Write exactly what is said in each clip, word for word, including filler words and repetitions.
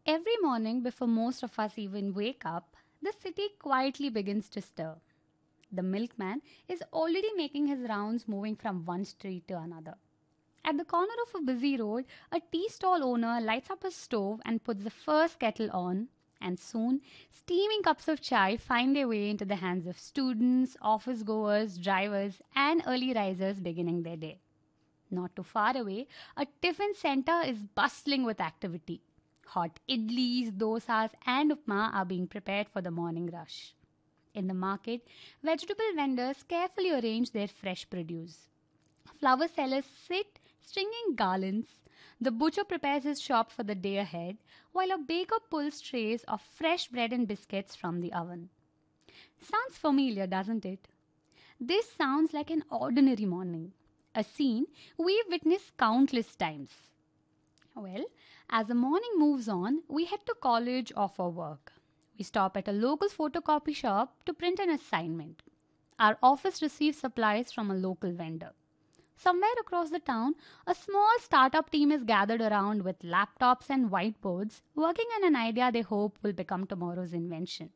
Every morning, before most of us even wake up, the city quietly begins to stir. The milkman is already making his rounds, moving from one street to another. At the corner of a busy road, a tea stall owner lights up his stove and puts the first kettle on, and soon, steaming cups of chai find their way into the hands of students, office goers, drivers, and early risers beginning their day. Not too far away, a tiffin center is bustling with activity. Hot idlis, dosas, and upma are being prepared for the morning rush. In the market, vegetable vendors carefully arrange their fresh produce. Flower sellers sit stringing garlands. The butcher prepares his shop for the day ahead, while a baker pulls trays of fresh bread and biscuits from the oven. Sounds familiar, doesn't it? This sounds like an ordinary morning, a scene we've witnessed countless times. Well, as the morning moves on, we head to college or for work. We stop at a local photocopy shop to print an assignment. Our office receives supplies from a local vendor. Somewhere across the town, a small startup team is gathered around with laptops and whiteboards, working on an idea they hope will become tomorrow's invention.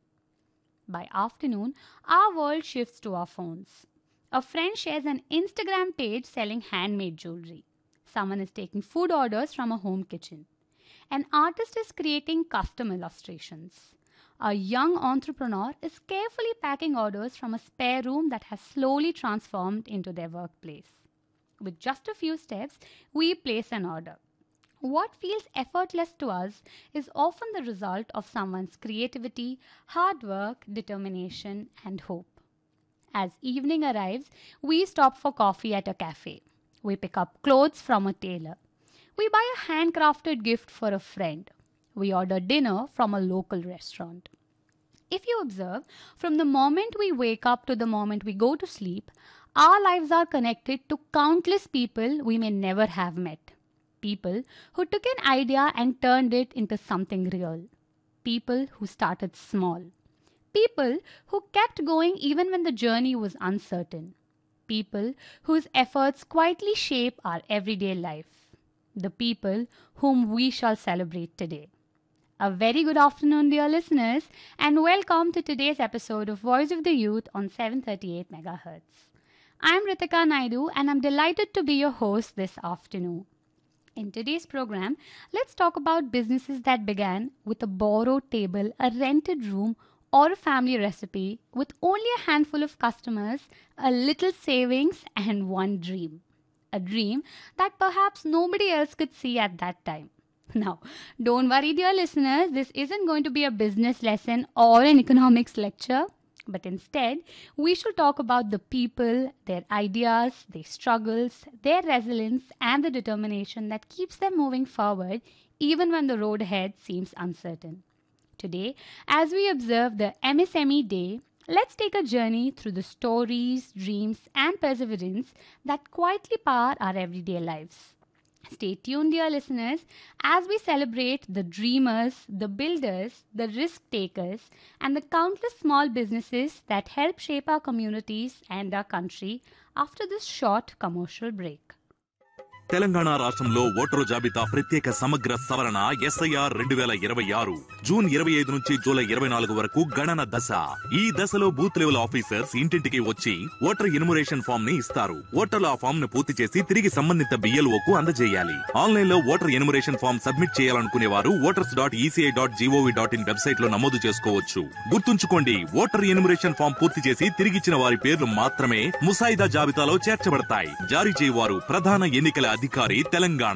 By afternoon, our world shifts to our phones. A friend shares an Instagram page selling handmade jewelry. Someone is taking food orders from a home kitchen. An artist is creating custom illustrations. A young entrepreneur is carefully packing orders from a spare room that has slowly transformed into their workplace. With just a few steps, we place an order. What feels effortless to us is often the result of someone's creativity, hard work, determination, and hope. As evening arrives, we stop for coffee at a cafe. We pick up clothes from a tailor. We buy a handcrafted gift for a friend. We order dinner from a local restaurant. If you observe, from the moment we wake up to the moment we go to sleep, our lives are connected to countless people we may never have met. People who took an idea and turned it into something real. People who started small. People who kept going even when the journey was uncertain. People whose efforts quietly shape our everyday life. The people whom we shall celebrate today. A very good afternoon, dear listeners, and welcome to today's episode of Voice of the Youth on seven thirty-eight megahertz. I'm Ritika Naidu, and I'm delighted to be your host this afternoon. In today's program, let's talk about businesses that began with a borrowed table, a rented room, or a family recipe with only a handful of customers, a little savings, and one dream. A dream that perhaps nobody else could see at that time. Now, don't worry, dear listeners, this isn't going to be a business lesson or an economics lecture. But instead, we should talk about the people, their ideas, their struggles, their resilience, and the determination that keeps them moving forward even when the road ahead seems uncertain. Today, as we observe the M S M E Day, let's take a journey through the stories, dreams, and perseverance that quietly power our everyday lives. Stay tuned, dear listeners, as we celebrate the dreamers, the builders, the risk takers, and the countless small businesses that help shape our communities and our country after this short commercial break. Telangana రాష్ట్రంలో voter జాబితా ప్రత్యేక సమగ్ర సవరణ SIR రెండు వేల ఇరవై ఆరు June ఇరవై ఐదు నుంచి జూలై ఇరవై నాలుగు వరకు గణన దశ. ఈ దశలో బూత్ లెవెల్ ఆఫీసర్స్ ఇంటింటికి వచ్చి ఓటర్ ఎన్యుమరేషన్ ఫామ్ ని ఇస్తారు. ఓటర్లు ఆ ఫామ్ ను పూర్తి చేసి తిరిగి సంబంధిత బిఎల్ఓ కు అందజేయాలి. ఆన్లైన్ లో ఓటర్ ఎన్యుమరేషన్ ఫామ్ సబ్మిట్ చేయాలనుకునే వారు voters dot ECI dot GOV dot in website లో నమోదు చేసుకోవచ్చు. గుర్తుంచుకోండి, ఓటర్ ఎన్యుమరేషన్ ఫామ్ పూర్తి చేసి తిరిగిచ్చిన వారి పేర్లు మాత్రమే ముసాయిదా జాబితాలో చేర్చబడతాయి. జారీ చేయవారు ప్రధాన ఎన్నికల అధికారి, తెలంగాణ.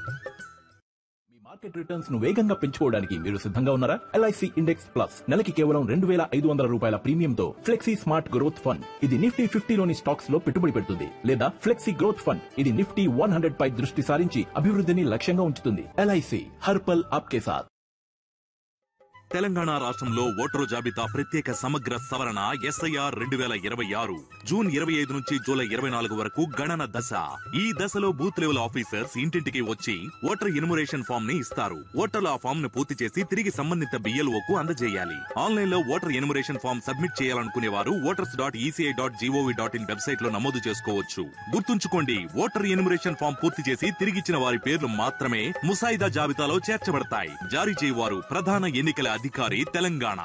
మీ మార్కెట్ రిటర్న్స్ ను వేగంగా పెంచుకోవడానికి మీరు సిద్ధంగా ఉన్నారా? ఎల్ఐసి ఇండెక్స్ ప్లస్ నెలకి కేవలం రెండు వేల ఐదు వందల రూపాయల ప్రీమియంతో ఫ్లెక్సీ స్మార్ట్ గ్రోత్ ఫండ్. ఇది నిఫ్టీ ఫిఫ్టీలోని స్టాక్స్ లో పెట్టుబడి పెడుతుంది. లేదా ఫ్లెక్సీ గ్రోత్ ఫండ్, ఇది నిఫ్టీ వన్ హండ్రెడ్ పై దృష్టి సారించి అభివృద్ధిని లక్ష్యంగా ఉంచుతుంది. ఎల్ఐసి హర్ పల్ ఆప్కే సాత్. తెలంగాణ రాష్ట్రంలో ఓటరు జాబితా ప్రత్యేక సమగ్ర సవరణ ఎస్ఐఆర్ రెండు వేల ఇరవై ఆరు జూన్ ఇరవై ఐదు నుంచి జూలై ఇరవై నాలుగు వరకు గణన దశ. ఈ దశలో బూత్ లెవెల్ ఆఫీసర్స్ ఇంటింటికి వచ్చి ఓటర్ ఎన్యుమరేషన్ ఫామ్ ని ఇస్తారు. ఓటర్లు ఆ ఫామ్ ను పూర్తి చేసి తిరిగి సంబంధిత బిఎల్ఓకు అందజేయాలి. ఆన్లైన్ లో ఓటర్ ఎన్యుమరేషన్ ఫామ్ సబ్మిట్ చేయాలనుకునే వారు voters dot ECI dot GOV dot in website లో నమోదు చేసుకోవచ్చు. గుర్తుంచుకోండి, ఓటర్ ఎన్యుమరేషన్ ఫామ్ పూర్తి చేసి తిరిగిచ్చిన వారి పేర్లు మాత్రమే ముసాయిదా జాబితాలో చేర్చబడతాయి. జారీ చేయవారు ప్రధాన ఎన్నికల అధికారి Telangana.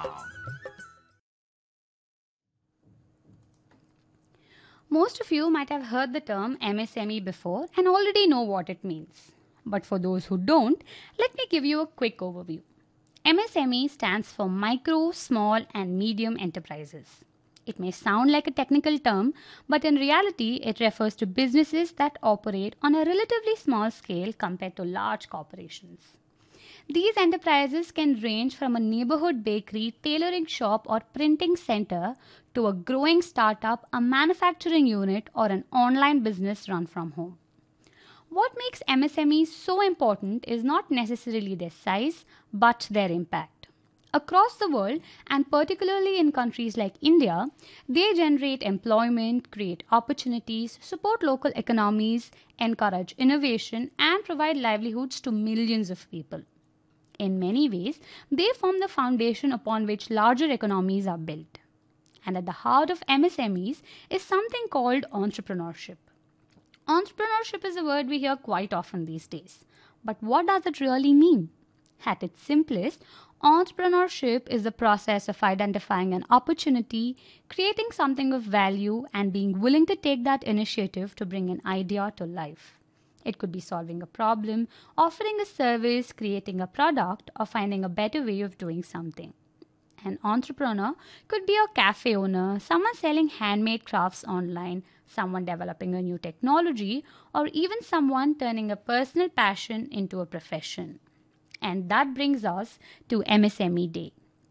Most of you might have heard the term M S M E before and already know what it means. But for those who don't, let me give you a quick overview. M S M E stands for Micro, Small and Medium Enterprises. It may sound like a technical term, but in reality, it refers to businesses that operate on a relatively small scale compared to large corporations. These enterprises can range from a neighborhood bakery, tailoring shop, or printing center to a growing startup, a manufacturing unit, or an online business run from home. What makes M S M Es so important is not necessarily their size, but their impact. Across the world, and particularly in countries like India, they generate employment, create opportunities, support local economies, encourage innovation, and provide livelihoods to millions of people. In many ways, they form the foundation upon which larger economies are built. And at the heart of M S M Es is something called entrepreneurship. Entrepreneurship is a word we hear quite often these days. But what does it really mean? At its simplest, entrepreneurship is the process of identifying an opportunity, creating something of value, and being willing to take that initiative to bring an idea to life. It could be solving a problem, offering a service, creating a product, or finding a better way of doing something. An entrepreneur could be a cafe owner, someone selling handmade crafts online, someone developing a new technology, or even someone turning a personal passion into a profession. And that brings us to M S M E Day.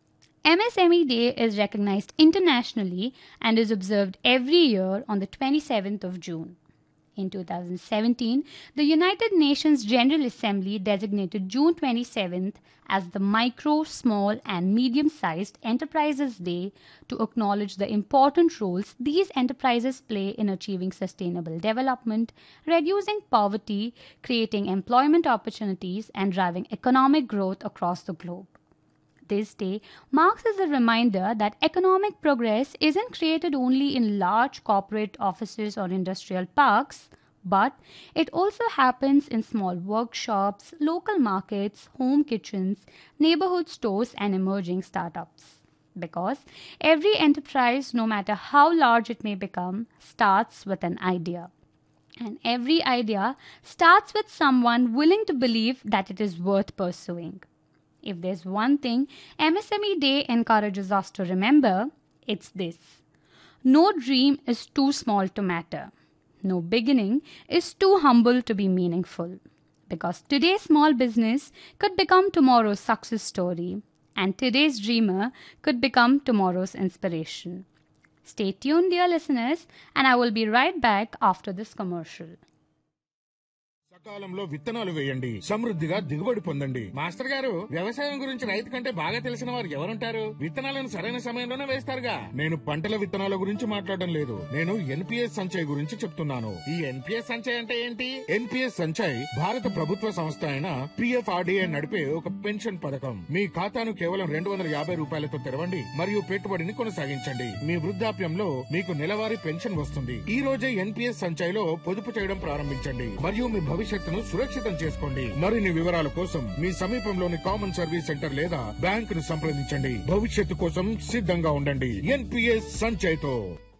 M S M E Day is recognized internationally and is observed every year on the twenty-seventh of June. In two thousand seventeen, the United Nations General Assembly designated June twenty-seventh as the Micro, Small and Medium-Sized Enterprises Day to acknowledge the important roles these enterprises play in achieving sustainable development, reducing poverty, creating employment opportunities, and driving economic growth across the globe. This day marks as a reminder that economic progress isn't created only in large corporate offices or industrial parks, but it also happens in small workshops, local markets, home kitchens, neighborhood stores, and emerging startups. Because every enterprise, no matter how large it may become, starts with an idea. And every idea starts with someone willing to believe that it is worth pursuing. If there's one thing M S M E Day encourages us to remember, it's this. No dream is too small to matter. No beginning is too humble to be meaningful. Because today's small business could become tomorrow's success story, and today's dreamer could become tomorrow's inspiration. Stay tuned, dear listeners, and I will be right back after this commercial. సకాలంలో విత్తనాలు వేయండి, సమృద్ధిగా దిగుబడి పొందండి. Master గారు, వ్యవసాయం గురించి రైతు కంటే బాగా తెలిసిన వారు ఎవరుంటారు? విత్తనాలను సరైన సమయంలోనే వేస్తారుగా. నేను పంటల విత్తనాల గురించి మాట్లాడడం లేదు, నేను ఎన్పిఎస్ సంచయ్ గురించి చెప్తున్నాను. ఈ ఎన్పిఎస్ సంచయ్ అంటే ఏంటి? ఎన్పిఎస్ సంచయ్ భారత ప్రభుత్వ సంస్థ అయిన పిఎఫ్ఆర్డిఏ నడిపే ఒక పెన్షన్ పథకం. మీ ఖాతాను కేవలం రెండు వందల యాభై రూపాయలతో తెరవండి మరియు పెట్టుబడిని కొనసాగించండి. మీ వృద్ధాప్యంలో మీకు నెలవారీ పెన్షన్ వస్తుంది. ఈ రోజే ఎన్పిఎస్ సంచయ్ లో పొదుపు చేయడం ప్రారంభించండి మరియు మీ భవిష్యత్తును సురక్షితం చేసుకోండి. మరిన్ని వివరాల కోసం మీ సమీపంలోని కామన్ సర్వీస్ సెంటర్ లేదా బ్యాంక్ ను సంప్రదించండి. భవిష్యత్తు కోసం సిద్ధంగా ఉండండి. ఎన్పిఎస్ సంచయ్ తో.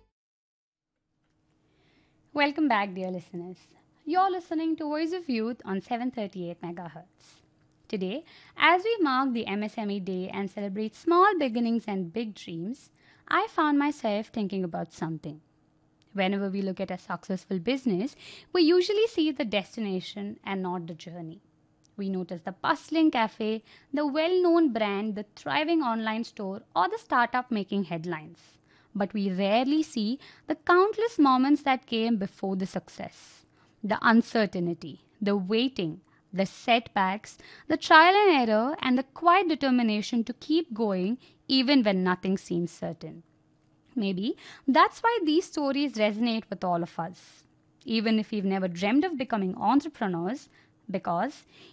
Welcome back, dear listeners. You're listening to Voice of Youth on seven thirty-eight megahertz. Today, as we mark the M S M E Day and celebrate small beginnings and big dreams, I found myself thinking about something. Whenever we look at a successful business, we usually see the destination and not the journey. We notice the bustling cafe, the well-known brand, the thriving online store, or the startup making headlines. But we rarely see the countless moments that came before the success. The uncertainty, the waiting, the setbacks, the trial and error, and the quiet determination to keep going even when nothing seems certain. Maybe that's why these stories resonate with all of us, even if we've never dreamed of becoming entrepreneurs, because